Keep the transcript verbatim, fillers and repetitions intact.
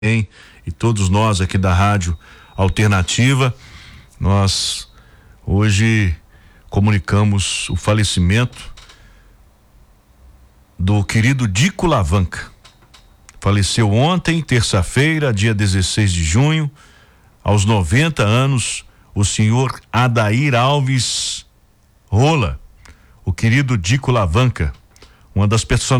Hein? E todos nós aqui da Rádio Alternativa, nós hoje comunicamos o falecimento do querido Dico Lavanca. Faleceu ontem, terça-feira, dia dezesseis de junho, aos noventa anos, o senhor Adair Alves Rola, o querido Dico Lavanca, uma das personalidades